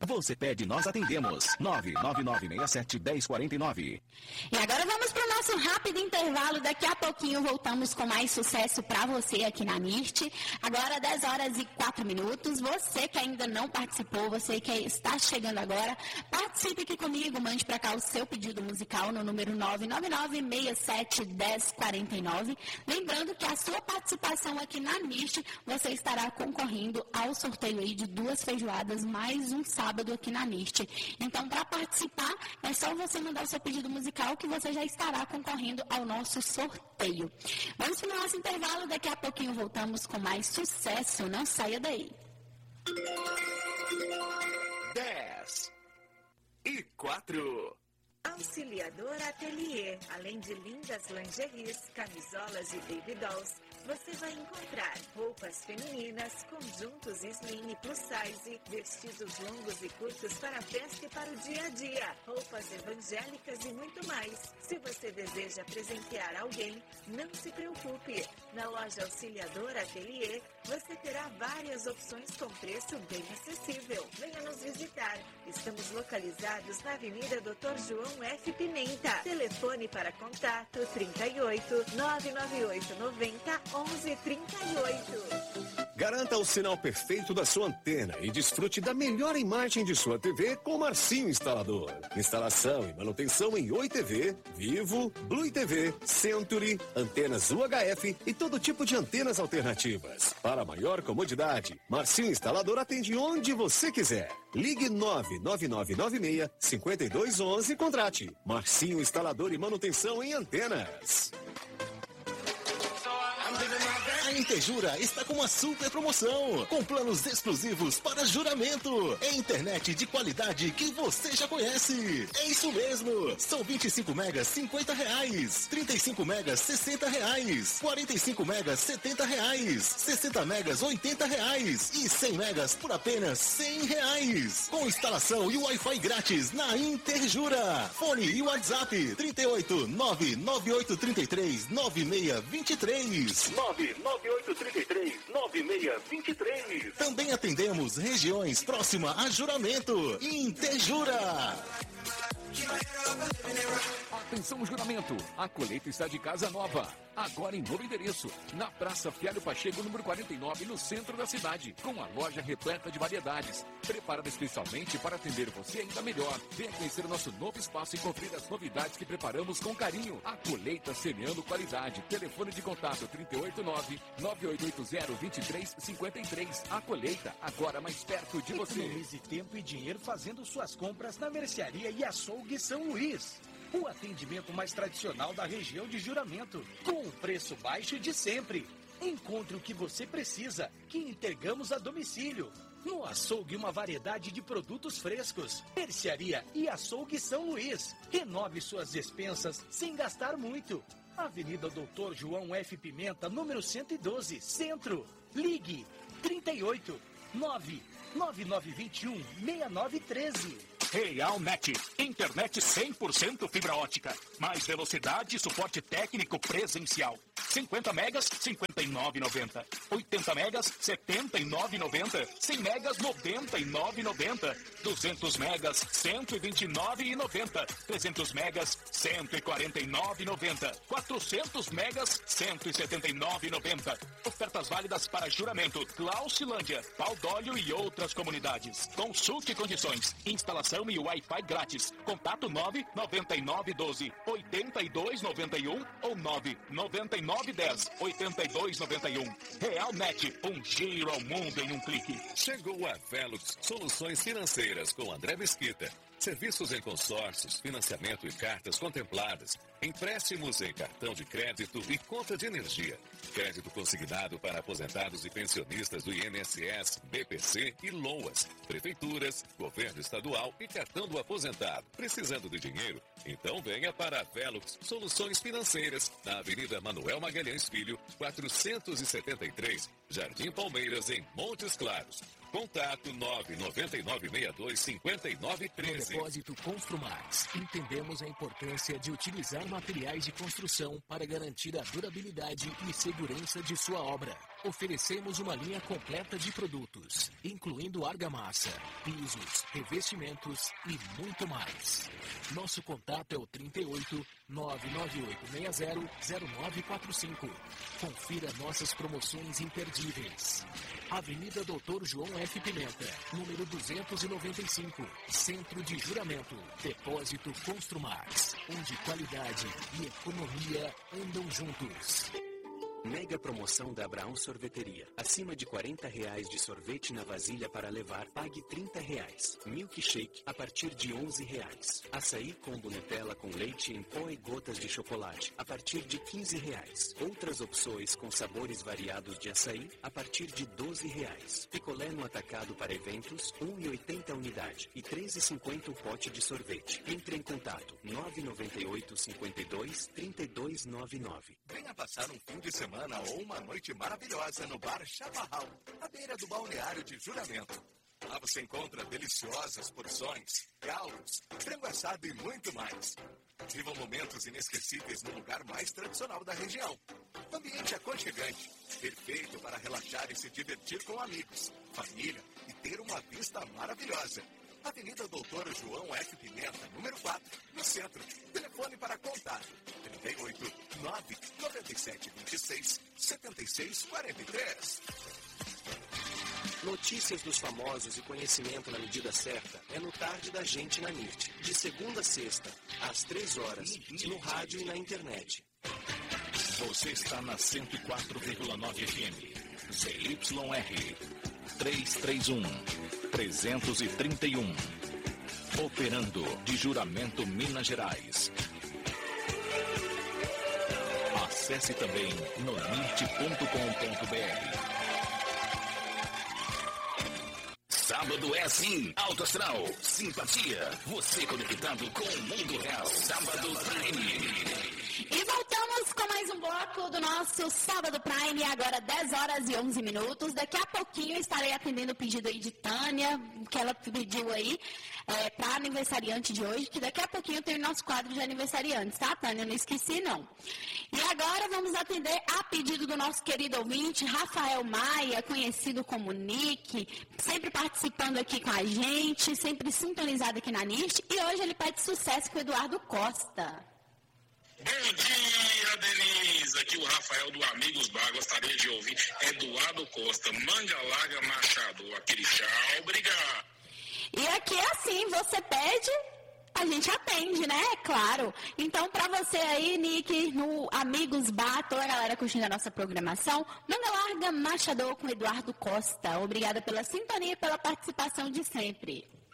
Você pede, nós atendemos. 99967-1049. E agora vamos para o nosso rápido intervalo. Daqui a pouquinho voltamos com mais sucesso para você aqui na NIRT. Agora 10h04. Você que ainda não participou, você que está chegando agora, participe aqui comigo. Mande para cá o seu pedido musical no número 999671049. Lembrando que a sua participação aqui na NIRT, você estará concorrendo ao sorteio aí de 2 feijoadas mais um sábado aqui na NIRT. Então, para participar, é só você mandar o seu pedido musical que você já estará concorrendo ao nosso sorteio. Vamos para o nosso intervalo, daqui a pouquinho voltamos com mais sucesso. Não saia daí. 10h04. Auxiliador Atelier. Além de lindas lingeries, camisolas e baby dolls, você vai encontrar roupas femininas, conjuntos slim e plus size, vestidos longos e curtos para a festa e para o dia a dia, roupas evangélicas e muito mais. Se você deseja presentear alguém, não se preocupe. Na loja Auxiliador Atelier, você terá várias opções com preço bem acessível. Venha nos visitar. Estamos localizados na Avenida Dr. João F. Pimenta. Telefone para contato 38 998 90 11 38. Garanta o sinal perfeito da sua antena e desfrute da melhor imagem de sua TV com Marcinho Instalador. Instalação e manutenção em Oi TV, Vivo, Blue TV, Century, antenas UHF e todo tipo de antenas alternativas. Para maior comodidade, Marcinho Instalador atende onde você quiser. Ligue 99996-5211 e contrate. Marcinho Instalador e manutenção em antenas. A Interjura está com uma super promoção, com planos exclusivos para juramento. É internet de qualidade que você já conhece. É isso mesmo. São 25 megas R$50, 35 megas R$60, 45 megas R$70, 60 megas R$80 e 100 megas por apenas R$100. Com instalação e Wi-Fi grátis na Interjura. Fone e WhatsApp 38 99833 9623. 99833-9623. Também atendemos regiões próximas a Juramento. Interjura. Atenção, Juramento. A colheita está de casa nova. Agora em novo endereço, na Praça Fialho Pacheco, número 49, no centro da cidade, com a loja repleta de variedades, preparada especialmente para atender você ainda melhor. Venha conhecer o nosso novo espaço e conferir as novidades que preparamos com carinho. A colheita semeando qualidade. Telefone de contato 389-9880-2353. A colheita, agora mais perto de você. Economize tempo e dinheiro fazendo suas compras na Mercearia e Açougue São Luís. O atendimento mais tradicional da região de Juramento, com o preço baixo de sempre. Encontre o que você precisa, que entregamos a domicílio. No Açougue, uma variedade de produtos frescos. Mercearia e Açougue São Luís. Renove suas despensas sem gastar muito. Avenida Doutor João F. Pimenta, número 112, Centro. Ligue 38 99921 6913. Realnet, internet 100% fibra ótica, mais velocidade e suporte técnico presencial. 50 megas, R$ 59,90. 80 megas, R$ 79,90. 100 megas, R$ 99,90. 200 megas, R$ 129,90. 300 megas, R$ 149,90. 400 megas, R$ 179,90. Ofertas válidas para Juramento, Clausilândia, Pau d'Óleo e outras comunidades. Consulte condições, instalação e Wi-Fi grátis. Contato 99912-8291 ou 99910-8291. Realnet, um giro ao mundo em um clique. Chegou a Velux Soluções Financeiras com André Mesquita. Serviços em consórcios, financiamento e cartas contempladas, empréstimos em cartão de crédito e conta de energia. Crédito consignado para aposentados e pensionistas do INSS, BPC e LOAS, prefeituras, governo estadual e cartão do aposentado. Precisando de dinheiro? Então venha para a Velux Soluções Financeiras, na Avenida Manuel Magalhães Filho, 473, Jardim Palmeiras, em Montes Claros. Contato 99962-5913. No Depósito Construmax, entendemos a importância de utilizar materiais de construção para garantir a durabilidade e segurança de sua obra. Oferecemos uma linha completa de produtos, incluindo argamassa, pisos, revestimentos e muito mais. Nosso contato é o 38 998600945. Confira nossas promoções imperdíveis. Avenida Doutor João F. Pimenta, número 295, Centro de Juramento, Depósito Construmax, onde qualidade e economia andam juntos. Mega promoção da Abraão Sorveteria. Acima de R$40 de sorvete na vasilha para levar, pague R$30. Milkshake a partir de R$11. Açaí combo Nutella com leite em pó e gotas de chocolate a partir de R$15. Outras opções com sabores variados de açaí a partir de R$12. Picolé no atacado para eventos, R$1,80 a unidade e R$3,50 o pote de sorvete. Entre em contato 998-52-3299. Venha passar um fim de semana ou uma noite maravilhosa no Bar Chaparral, à beira do balneário de Juramento. Lá você encontra deliciosas porções, galos, frango assado e muito mais. Vivam momentos inesquecíveis no lugar mais tradicional da região. Ambiente aconchegante, perfeito para relaxar e se divertir com amigos, família e ter uma vista maravilhosa. Avenida Doutor João F. Pimenta, número 4, no centro. Telefone para contato: 38 997 26 76 43. Notícias dos famosos e conhecimento na medida certa é no Tarde da Gente na NIRT, de segunda a sexta, às 3 horas, no rádio e na internet. Você está na 104,9 FM. ZYR 331. Operando de Juramento, Minas Gerais. Acesse também no nirt.com.br. Sábado é assim, alto astral, simpatia, você conectado com o mundo real. Sábado Prime. E voltamos com mais um bloco do nosso Sábado Prime, agora 10 horas e 11 minutos. Daqui a pouquinho estarei atendendo o pedido aí de Tânia, que ela pediu aí para aniversariante de hoje, que daqui a pouquinho tem o nosso quadro de aniversariantes, tá, Tânia? Não esqueci, não. E agora vamos atender a pedido do nosso querido ouvinte, Rafael Maia, conhecido como Nick, sempre participando aqui com a gente, sempre sintonizado aqui na NIRT, e hoje ele pede sucesso com o Eduardo Costa. Bom dia, Denise. Aqui o Rafael do Amigos Bar. Gostaria de ouvir Eduardo Costa, Manga Larga Machado. Aquele tchau, obrigado. E aqui é assim, você pede, a gente atende, né? É claro. Então, pra você aí, Nick, no Amigos Bar, toda a galera curtindo a nossa programação, Manga Larga Machado com Eduardo Costa. Obrigada pela sintonia e pela participação de sempre.